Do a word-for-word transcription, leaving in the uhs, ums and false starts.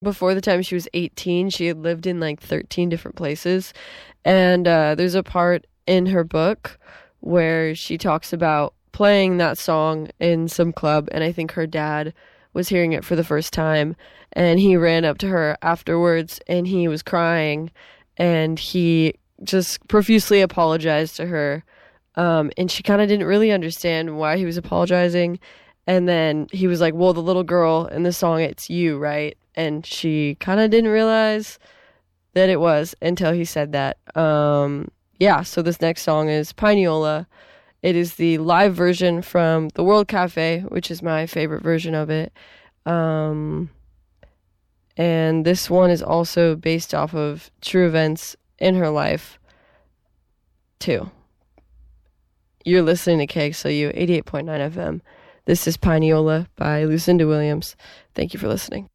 before the time she was eighteen, she had lived in like thirteen different places. And uh, there's a part in her book where she talks about playing that song in some club, and I think her dad was hearing it for the first time, and he ran up to her afterwards, and he was crying, and he just profusely apologized to her, um, and she kind of didn't really understand why he was apologizing, and then he was like, well, the little girl in the song, it's you, right? And she kind of didn't realize that it was until he said that. Um, yeah, so this next song is Pineola. It is the live version from the World Cafe, which is my favorite version of it. Um, and this one is also based off of true events in her life, too. You're listening to K X L U eighty-eight point nine F M. This is Pineola by Lucinda Williams. Thank you for listening.